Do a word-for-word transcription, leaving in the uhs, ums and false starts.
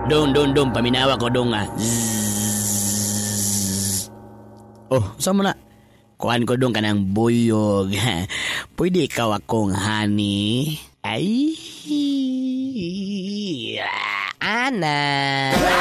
Dong, dong, dong, paminawa ko dong ah. Zzz. Oh, saan mo na? Kuhan ko dong ka ng buyog. Pwede ikaw akong honey? Ay, Ana.